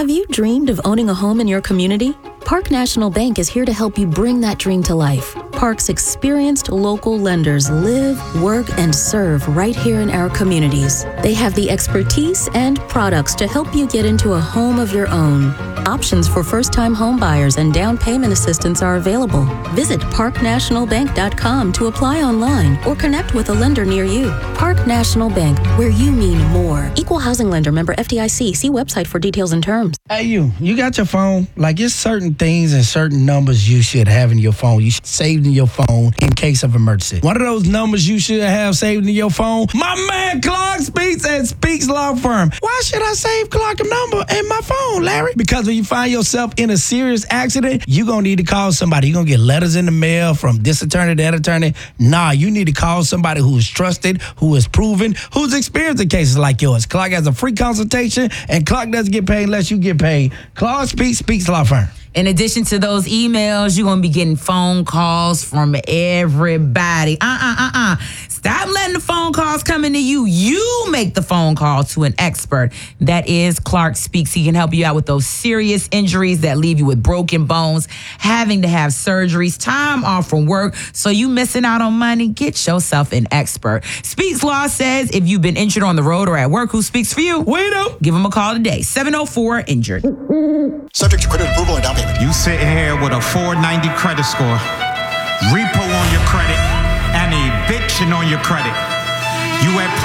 Have you dreamed of owning a home in your community? Park National Bank is here to help you bring that dream to life. Park's experienced local lenders live, work, and serve right here in our communities. They have the expertise and products to help you get into a home of your own. Options for first-time home buyers and down payment assistance are available. Visit parknationalbank.com to apply online or connect with a lender near you. Park National Bank, where you mean more. Equal housing lender, member FDIC. See website for details and terms. Hey, you got your phone? Like, it's certain things and certain numbers you should have in your phone. You should save in your phone in case of emergency. One of those numbers you should have saved in your phone, my man Clark Speaks at Speaks Law Firm. Why should I save Clark's number in my phone, Larry? Because when you find yourself in a serious accident, you're going to need to call somebody. You're going to get letters in the mail from this attorney, that attorney. Nah, you need to call somebody who is trusted, who is proven, who's experienced in cases like yours. Clark has a free consultation, and Clark doesn't get paid unless you get paid. Clark Speaks Law Firm. In addition to those emails, you're going to be getting phone calls from everybody. Stop letting the phone calls come into you. You make the phone call to an expert. That is Clark Speaks. He can help you out with those serious injuries that leave you with broken bones, having to have surgeries, time off from work, so you missing out on money. Get yourself an expert. Speaks Law says if you've been injured on the road or at work, who speaks for you? We do. Give him a call today. 704-INJURED. Subject to credit approval and down payment. You sitting here with a 490 credit score, repo on your credit, and eviction on your credit. You at